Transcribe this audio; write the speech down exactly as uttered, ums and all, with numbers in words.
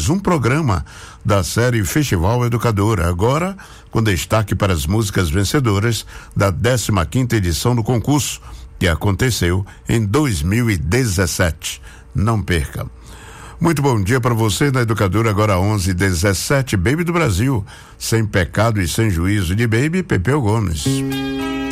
mais um programa da série Festival Educadora, agora com destaque para as músicas vencedoras da décima quinta edição do concurso, que aconteceu em dois mil e dezessete. Não perca. Muito bom dia para você na Educadora, agora onze e dezessete, Baby do Brasil, sem pecado e sem juízo, de Baby Pepeu Gomes.